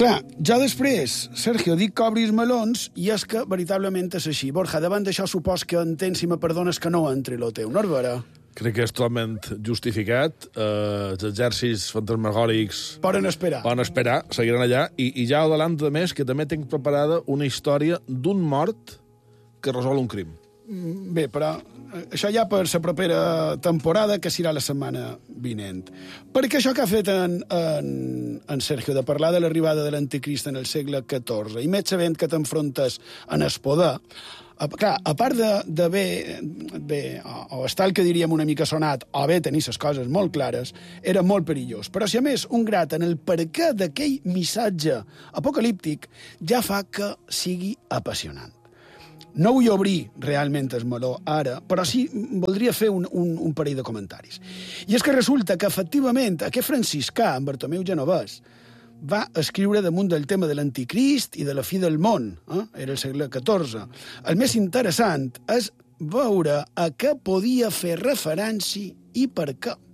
Clar, ja després, Sergio, dic que obris melons i és que veritablement és així. Borja, davant d'això supos que entens, si me perdones, que no entri lo teu, no és vera? Crec que és totalment justificat. Els exèrcits fantasmagòrics Poden esperar, seguiran allà, i ja adelanto a més que també tinc preparada una història d'un mort que resol un crim. Bé, però això ja per la propera temporada, que serà la setmana vinent. Perquè això que ha fet en Sergio, de parlar de l'arribada de l'anticrist en el segle XIV, i més sabent que t'enfrontes en el poder, clar, a part d'haver, o estar el que diríem una mica sonat, o bé tenir les coses molt clares, era molt perillós. Però si a més un grat en el perquè d'aquell missatge apocalíptic ja fa que sigui apassionant. No vull obrir realment el meló ara, però sí voldria fer un parell de comentaris. I és que resulta que, efectivament, aquest franciscà, en Bartomeu Genovès, va escriure damunt del tema de l'anticrist i de la fi del món. Era el segle XIV. El més interessant és veure a què podia fer referència i per què.